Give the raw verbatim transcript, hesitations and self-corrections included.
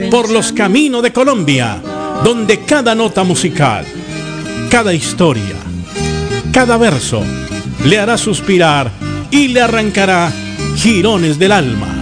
por los caminos de Colombia, donde cada nota musical, cada historia, cada verso le hará suspirar y le arrancará jirones del alma.